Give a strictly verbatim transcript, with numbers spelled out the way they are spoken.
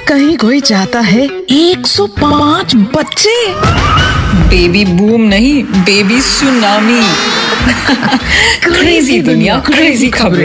कहीं कोई चाहता है एक सौ पाँच बच्चे। बेबी बूम नहीं, बेबी सुनामी। क्रेजी दुनिया, क्रेजी खबरें।